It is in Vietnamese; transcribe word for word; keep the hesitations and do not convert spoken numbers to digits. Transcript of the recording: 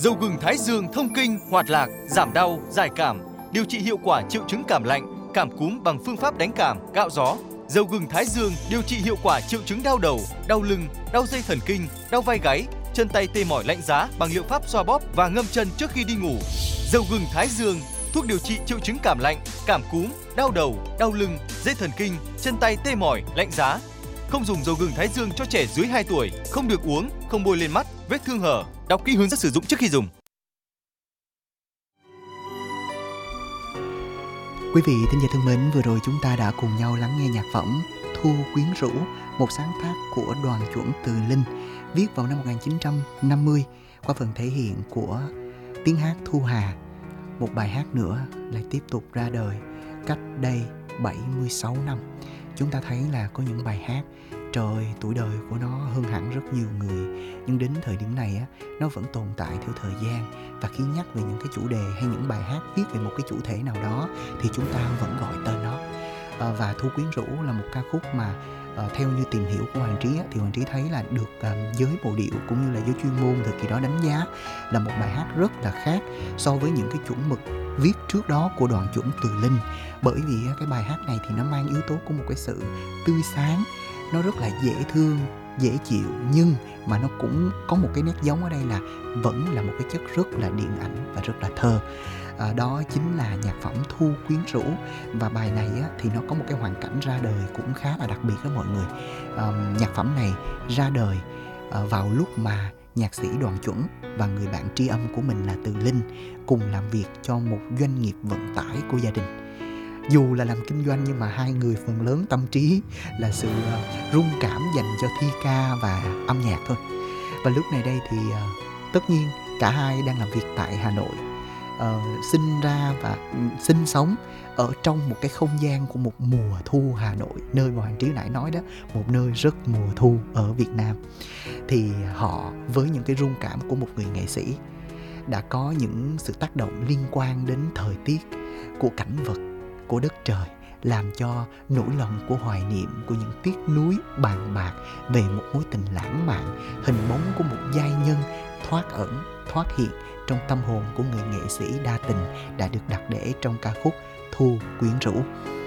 Dầu gừng Thái Dương thông kinh, hoạt lạc, giảm đau, giải cảm, điều trị hiệu quả triệu chứng cảm lạnh, cảm cúm bằng phương pháp đánh cảm, gạo gió. Dầu gừng Thái Dương điều trị hiệu quả triệu chứng đau đầu, đau lưng, đau dây thần kinh, đau vai gáy, chân tay tê mỏi lạnh giá bằng liệu pháp xoa bóp và ngâm chân trước khi đi ngủ. Dầu gừng Thái Dương, thuốc điều trị triệu chứng cảm lạnh, cảm cúm, đau đầu, đau lưng, dây thần kinh, chân tay tê mỏi, lạnh giá. Không dùng dầu gừng Thái Dương cho trẻ dưới hai tuổi, không được uống, không bôi lên mắt, vết thương hở. Đọc kỹ hướng dẫn sử dụng trước khi dùng. Quý vị thính giả thân mến, vừa rồi chúng ta đã cùng nhau lắng nghe nhạc phẩm Thu Quyến Rũ, một sáng tác của Đoàn Chuẩn Từ Linh, viết vào năm một nghìn chín trăm năm mươi qua phần thể hiện của tiếng hát Thu Hà. Một bài hát nữa lại tiếp tục ra đời cách đây bảy mươi sáu năm. Chúng ta thấy là có những bài hát trời tuổi đời của nó hơn hẳn rất nhiều người, nhưng đến thời điểm này á, nó vẫn tồn tại theo thời gian, và khi nhắc về những cái chủ đề hay những bài hát viết về một cái chủ thể nào đó thì chúng ta vẫn gọi tên nó. À, và Thu Quyến Rũ là một ca khúc mà à, theo như tìm hiểu của Hoàng Trí á, thì Hoàng Trí thấy là được à, giới bộ điệu cũng như là giới chuyên môn thời kỳ đó đánh giá là một bài hát rất là khác so với những cái chuẩn mực viết trước đó của Đoàn Chuẩn Từ Linh. Bởi vì á, cái bài hát này thì nó mang yếu tố của một cái sự tươi sáng, nó rất là dễ thương, dễ chịu, nhưng mà nó cũng có một cái nét giống ở đây là vẫn là một cái chất rất là điện ảnh và rất là thơ. À, đó chính là nhạc phẩm Thu Quyến Rũ. Và bài này á, thì nó có một cái hoàn cảnh ra đời cũng khá là đặc biệt đó mọi người. À, nhạc phẩm này ra đời à, vào lúc mà nhạc sĩ Đoàn Chuẩn và người bạn tri âm của mình là Từ Linh cùng làm việc cho một doanh nghiệp vận tải của gia đình. Dù là làm kinh doanh nhưng mà hai người phần lớn tâm trí là sự uh, rung cảm dành cho thi ca và âm nhạc thôi. Và lúc này đây thì uh, tất nhiên cả hai đang làm việc tại Hà Nội, uh, sinh ra và um, sinh sống ở trong một cái không gian của một mùa thu Hà Nội, nơi mà Hoàng Trí nãy nói đó, một nơi rất mùa thu ở Việt Nam. Thì họ với những cái rung cảm của một người nghệ sĩ đã có những sự tác động liên quan đến thời tiết, của cảnh vật, của đất trời, làm cho nỗi lòng của hoài niệm, của những tiếc nuối bàn bạc về một mối tình lãng mạn, hình bóng của một giai nhân thoát ẩn, thoát hiện trong tâm hồn của người nghệ sĩ đa tình đã được đặt để trong ca khúc Thu Quyến Rũ.